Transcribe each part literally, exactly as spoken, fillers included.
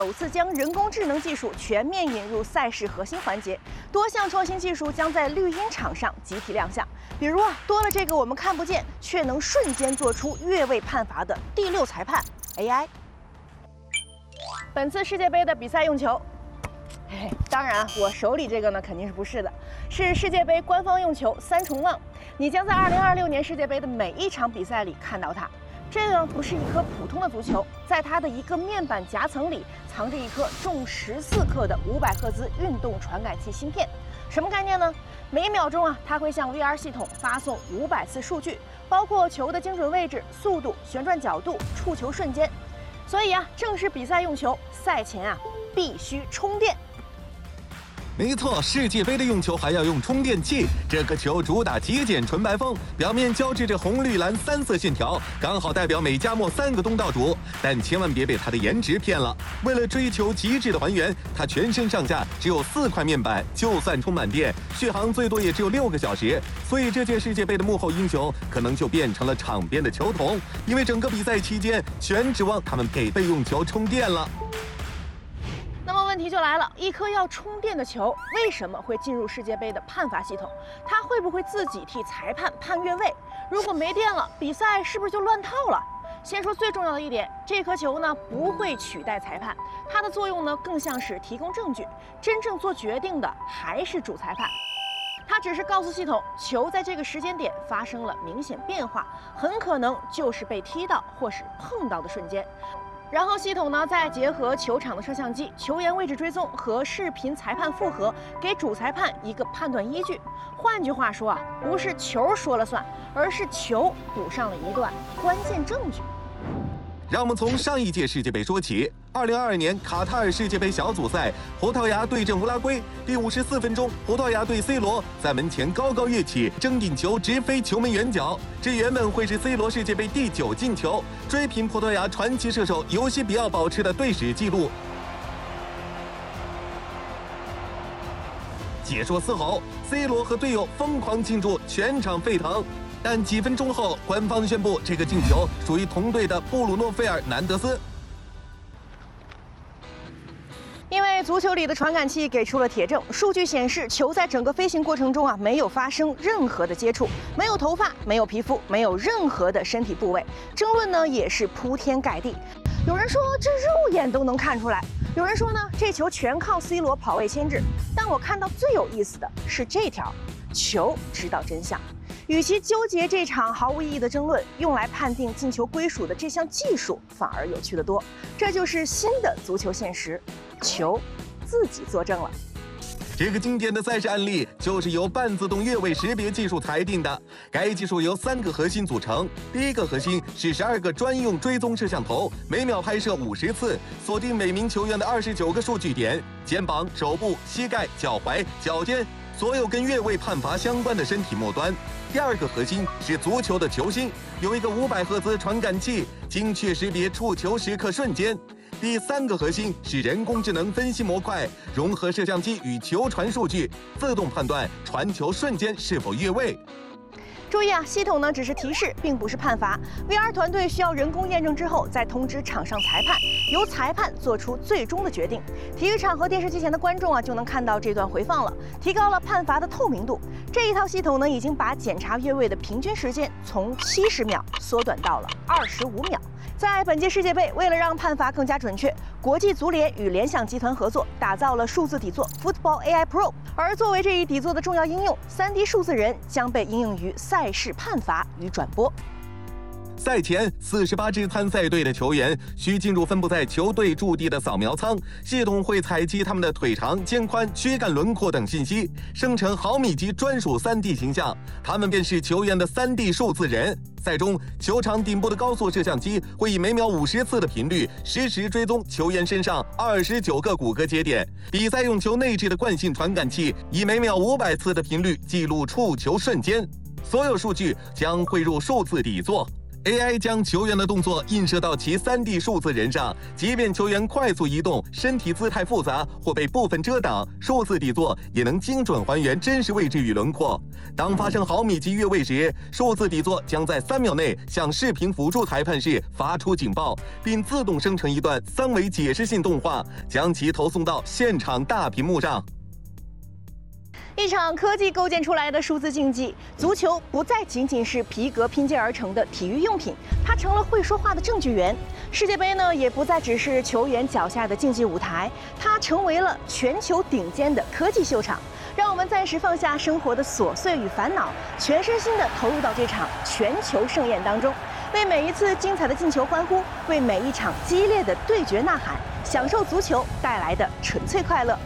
首次将人工智能技术全面引入赛事核心环节，多项创新技术将在绿茵场上集体亮相。比如啊，多了这个我们看不见却能瞬间做出越位判罚的第六裁判 A I。本次世界杯的比赛用球，嘿，当然我手里这个呢肯定是不是的，是世界杯官方用球三重望。你将在二零二六年世界杯的每一场比赛里看到它。这个不是一颗普通的足球，在它的一个面板夹层里藏着一颗重十四克的五百赫兹运动传感器芯片。什么概念呢？每秒钟啊，它会向 V R 系统发送五百次数据，包括球的精准位置、速度、旋转角度、触球瞬间。所以啊，正式比赛用球，赛前啊必须充电。 没错，世界杯的用球还要用充电器。这颗球主打极简纯白风，表面交织着红绿蓝三色线条，刚好代表美加墨三个东道主。但千万别被它的颜值骗了。为了追求极致的还原，它全身上下只有四块面板，就算充满电，续航最多也只有六个小时。所以这届世界杯的幕后英雄可能就变成了场边的球童，因为整个比赛期间全指望他们给备用球充电了。 那么问题就来了，一颗要充电的球为什么会进入世界杯的判罚系统？它会不会自己替裁判判越位？如果没电了，比赛是不是就乱套了？先说最重要的一点，这颗球呢不会取代裁判，它的作用呢更像是提供证据，真正做决定的还是主裁判。它只是告诉系统，球在这个时间点发生了明显变化，很可能就是被踢到或是碰到的瞬间。然后系统呢，再结合球场的摄像机、球员位置追踪和视频裁判复核，给主裁判一个判断依据。换句话说啊，不是球说了算，而是球补上了一段关键证据。 让我们从上一届世界杯说起。二零二二年卡塔尔世界杯小组赛，葡萄牙对阵乌拉圭。第五十四分钟，葡萄牙队 C 罗在门前高高跃起，争顶球直飞球门远角。这原本会是 C 罗世界杯第九进球，追平葡萄牙传奇射手尤西比奥保持的队史纪录。解说嘶吼 ，C 罗和队友疯狂庆祝，全场沸腾。但几分钟后，官方宣布这个进球属于同队的布鲁诺·费尔南德斯。 因为足球里的传感器给出了铁证，数据显示球在整个飞行过程中啊没有发生任何的接触，没有头发，没有皮肤，没有任何的身体部位。争论呢也是铺天盖地。有人说这肉眼都能看出来，有人说呢这球全靠 C 罗跑位牵制。但我看到最有意思的是这条，球知道真相。与其纠结这场毫无意义的争论，用来判定进球归属的这项技术反而有趣得多。这就是新的足球现实，球自己作证了。 这个经典的赛事案例就是由半自动越位识别技术裁定的。该技术由三个核心组成，第一个核心是十二个专用追踪摄像头，每秒拍摄五十次，锁定每名球员的二十九个数据点：肩膀、手部、膝盖、脚踝、脚尖，所有跟越位判罚相关的身体末端。第二个核心是足球的球心，有一个五百赫兹传感器，精确识别触球时刻瞬间。第三个核心是人工智能分析模块，融合摄像机与球传数据，自动判断传球瞬间是否越位。 注意啊，系统呢只是提示，并不是判罚。V R 团队需要人工验证之后，再通知场上裁判，由裁判做出最终的决定。体育场和电视机前的观众啊，就能看到这段回放了，提高了判罚的透明度。这一套系统呢，已经把检查越位的平均时间从七十秒缩短到了二十五秒。在本届世界杯，为了让判罚更加准确，国际足联与联想集团合作，打造了数字底座 Football A I Pro。而作为这一底座的重要应用，三 D 数字人将被应用于赛事判罚与转播。 赛前，四十八支参赛队的球员需进入分布在球队驻地的扫描舱，系统会采集他们的腿长、肩宽、躯干轮廓等信息，生成毫米级专属 三 D 形象，他们便是球员的 三 D 数字人。赛中，球场顶部的高速摄像机会以每秒五十次的频率，实时追踪球员身上二十九个骨骼节点。比赛用球内置的惯性传感器以每秒五百次的频率记录触球瞬间，所有数据将汇入数字底座。 A I 将球员的动作映射到其 三 D 数字人上，即便球员快速移动、身体姿态复杂或被部分遮挡，数字底座也能精准还原真实位置与轮廓。当发生毫米级越位时，数字底座将在三秒内向视频辅助裁判室发出警报，并自动生成一段三维解释性动画，将其投送到现场大屏幕上。 一场科技构建出来的数字竞技，足球不再仅仅是皮革拼接而成的体育用品，它成了会说话的证据源。世界杯呢，也不再只是球员脚下的竞技舞台，它成为了全球顶尖的科技秀场。让我们暂时放下生活的琐碎与烦恼，全身心地投入到这场全球盛宴当中，为每一次精彩的进球欢呼，为每一场激烈的对决呐喊，享受足球带来的纯粹快乐。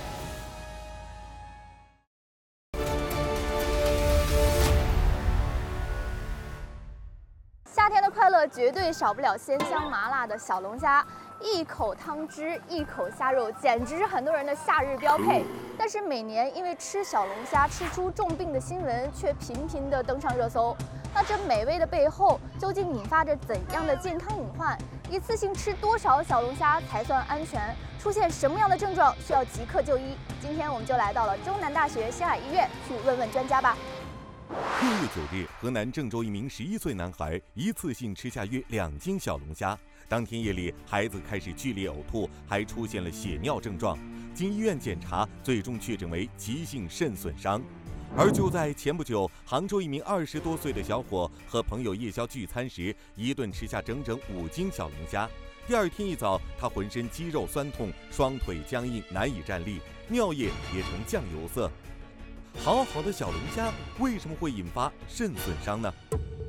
夏天的快乐绝对少不了鲜香麻辣的小龙虾，一口汤汁，一口虾肉，简直是很多人的夏日标配。但是每年因为吃小龙虾吃出重病的新闻却频频的登上热搜。那这美味的背后究竟引发着怎样的健康隐患？一次性吃多少小龙虾才算安全？出现什么样的症状需要即刻就医？今天我们就来到了中南大学仙海医院去问问专家吧。 六月九日，河南郑州一名十一岁男孩一次性吃下约两斤小龙虾。当天夜里，孩子开始剧烈呕吐，还出现了血尿症状。经医院检查，最终确诊为急性肾损伤。而就在前不久，杭州一名二十多岁的小伙和朋友夜宵聚餐时，一顿吃下整整五斤小龙虾。第二天一早，他浑身肌肉酸痛，双腿僵硬，难以站立，尿液也呈酱油色。好好的小龙虾为什么会引发肾损伤呢？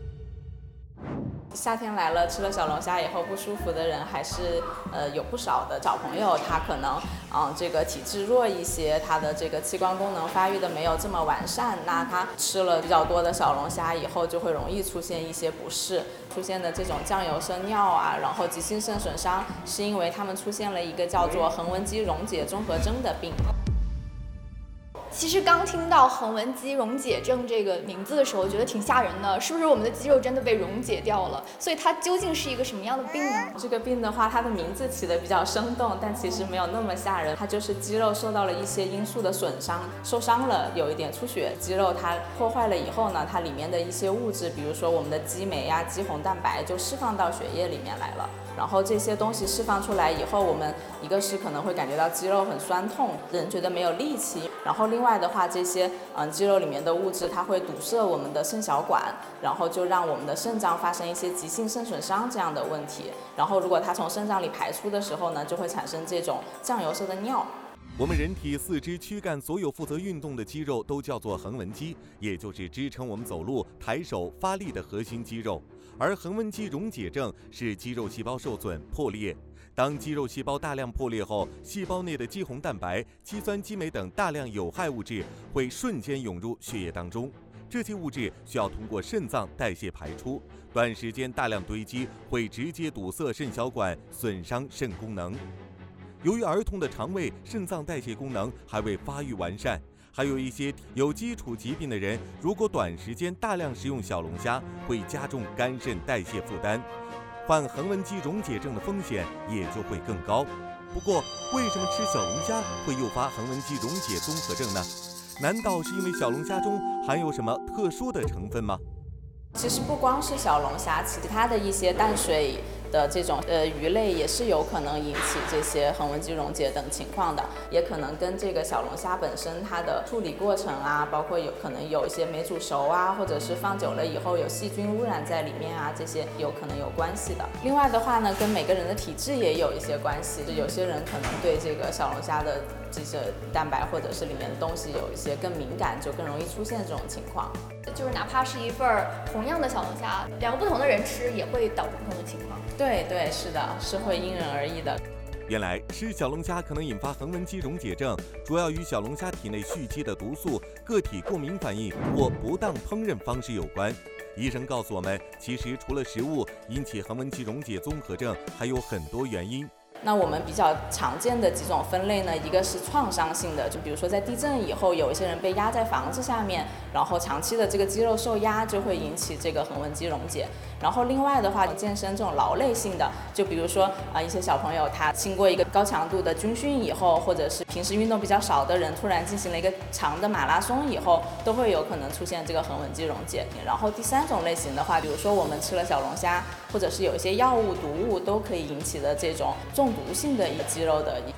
夏天来了，吃了小龙虾以后不舒服的人还是呃有不少的。小朋友他可能嗯这个体质弱一些，他的这个器官功能发育的没有这么完善，那他吃了比较多的小龙虾以后，就会容易出现一些不适，出现的这种酱油色尿啊，然后急性肾损伤，是因为他们出现了一个叫做横纹肌溶解综合征的病。 其实刚听到横纹肌溶解症这个名字的时候，觉得挺吓人的，是不是我们的肌肉真的被溶解掉了？所以它究竟是一个什么样的病呢？ 这个病的话，它的名字起得比较生动，但其实没有那么吓人。它就是肌肉受到了一些因素的损伤，受伤了，有一点出血。肌肉它破坏了以后呢，它里面的一些物质，比如说我们的肌酶呀、肌红蛋白，就释放到血液里面来了。然后这些东西释放出来以后，我们一个是可能会感觉到肌肉很酸痛，人觉得没有力气。然后另外的话，这些嗯肌肉里面的物质它会堵塞我们的肾小管，然后就让我们的肾脏发生一些急性肾损伤这样的问题。然后如果它从肾脏里排出的时候呢，就会产生这种酱油色的尿。 我们人体四肢躯干所有负责运动的肌肉都叫做横纹肌，也就是支撑我们走路、抬手、发力的核心肌肉。而横纹肌溶解症是肌肉细胞受损破裂，当肌肉细胞大量破裂后，细胞内的肌红蛋白、肌酸激酶等大量有害物质会瞬间涌入血液当中，这些物质需要通过肾脏代谢排出，短时间大量堆积会直接堵塞肾小管，损伤肾功能。由于儿童的肠胃、肾脏代谢功能还未发育完善，还有一些有基础疾病的人，如果短时间大量食用小龙虾，会加重肝肾代谢负担，患横纹肌溶解症的风险也就会更高。不过，为什么吃小龙虾会诱发横纹肌溶解综合症呢？难道是因为小龙虾中含有什么特殊的成分吗？ 其实不光是小龙虾，其他的一些淡水的这种呃鱼类也是有可能引起这些横纹肌溶解等情况的，也可能跟这个小龙虾本身它的处理过程啊，包括有可能有一些没煮熟啊，或者是放久了以后有细菌污染在里面啊，这些有可能有关系的。另外的话呢，跟每个人的体质也有一些关系，有些人可能对这个小龙虾的这些蛋白或者是里面的东西有一些更敏感，就更容易出现这种情况。 就是哪怕是一份同样的小龙虾，两个不同的人吃也会导致不同的情况。 对对，是的，是会因人而异的。 原来吃小龙虾可能引发横纹肌溶解症，主要与小龙虾体内蓄积的毒素、个体过敏反应或不当烹饪方式有关。医生告诉我们，其实除了食物引起横纹肌溶解综合症，还有很多原因。 那我们比较常见的几种分类呢，一个是创伤性的，就比如说在地震以后，有一些人被压在房子下面，然后长期的这个肌肉受压就会引起这个横纹肌溶解。 然后另外的话，健身这种劳累性的，就比如说啊、呃、一些小朋友他经过一个高强度的军训以后，或者是平时运动比较少的人突然进行了一个长的马拉松以后，都会有可能出现这个横纹肌溶解。然后第三种类型的话，比如说我们吃了小龙虾，或者是有一些药物毒物都可以引起的这种中毒性的一个肌肉的